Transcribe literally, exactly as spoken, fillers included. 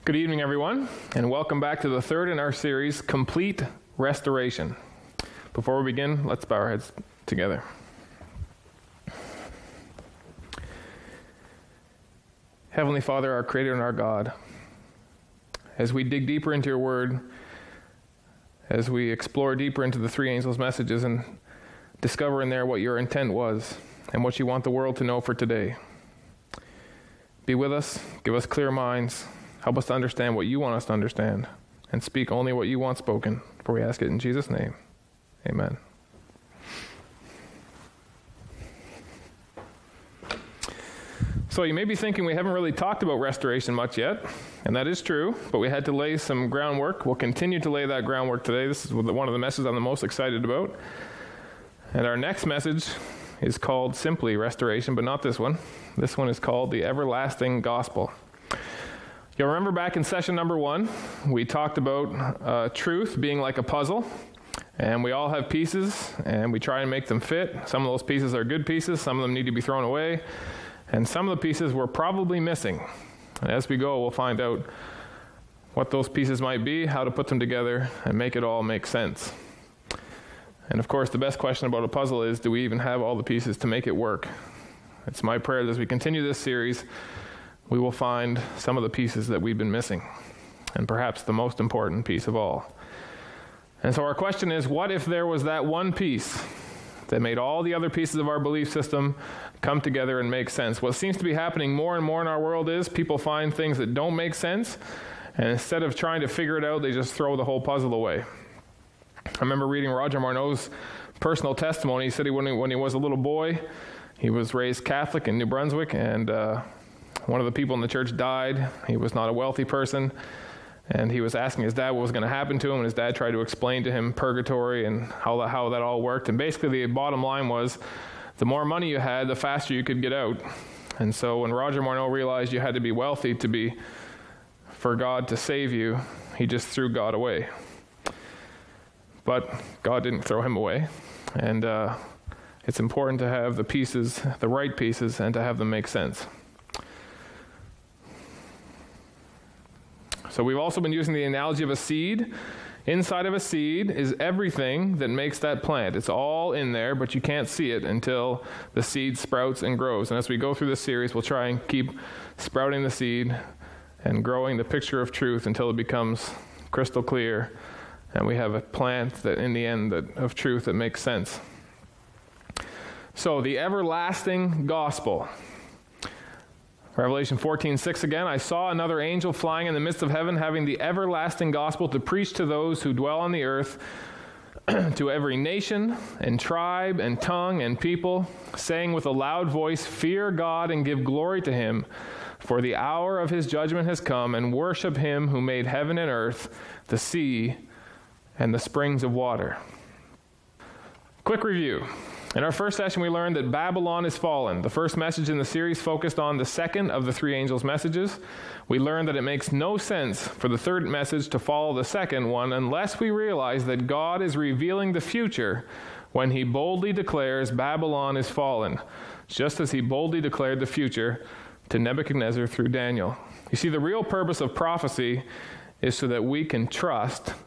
Good evening, everyone, and welcome back to the third in our series, Complete Restoration. Before we begin, let's bow our heads together. Heavenly Father, our Creator and our God, as we dig deeper into your word, as we explore deeper into the three angels' messages and discover in there what your intent was and what you want the world to know for today, be with us, give us clear minds, help us to understand what you want us to understand, and speak only what you want spoken, for we ask it in Jesus' name. Amen. So you may be thinking we haven't really talked about restoration much yet, and that is true, but we had to lay some groundwork. We'll continue to lay that groundwork today. This is one of the messages I'm the most excited about. And our next message is called simply Restoration, but not this one. This one is called the Everlasting Gospel. You'll remember back in session number one, we talked about uh, truth being like a puzzle, and we all have pieces, and we try and make them fit. Some of those pieces are good pieces, some of them need to be thrown away, and some of the pieces were probably missing. And as we go, we'll find out what those pieces might be, how to put them together, and make it all make sense. And of course, the best question about a puzzle is, do we even have all the pieces to make it work? It's my prayer that as we continue this series, we will find some of the pieces that we've been missing, and perhaps the most important piece of all. And so our question is, what if there was that one piece that made all the other pieces of our belief system come together and make sense? What seems to be happening more and more in our world is people find things that don't make sense, and instead of trying to figure it out, they just throw the whole puzzle away. I remember reading Roger Morneau's personal testimony. He said he, when, he, when he was a little boy, he was raised Catholic in New Brunswick, and uh, one of the people in the church died. He was not a wealthy person, and he was asking his dad what was going to happen to him, and his dad tried to explain to him purgatory and how that, how that all worked. And basically the bottom line was, the more money you had, the faster you could get out. And so when Roger Morneau realized you had to be wealthy to be, for God to save you, he just threw God away. But God didn't throw him away, and uh, it's important to have the pieces, the right pieces, and to have them make sense. So we've also been using the analogy of a seed. Inside of a seed is everything that makes that plant. It's all in there, but you can't see it until the seed sprouts and grows. And as we go through this series, we'll try and keep sprouting the seed and growing the picture of truth until it becomes crystal clear, and we have a plant that, in the end, that of truth that makes sense. So the everlasting gospel. Revelation fourteen six again, I saw another angel flying in the midst of heaven, having the everlasting gospel to preach to those who dwell on the earth, to every nation and tribe and tongue and people, saying with a loud voice, fear God and give glory to him, for the hour of his judgment has come, and worship him who made heaven and earth, the sea, and the springs of water. Quick review. In our first session, we learned that Babylon is fallen. The first message in the series focused on the second of the three angels' messages. We learned that it makes no sense for the third message to follow the second one unless we realize that God is revealing the future when he boldly declares Babylon is fallen, just as he boldly declared the future to Nebuchadnezzar through Daniel. You see, the real purpose of prophecy is so that we can trust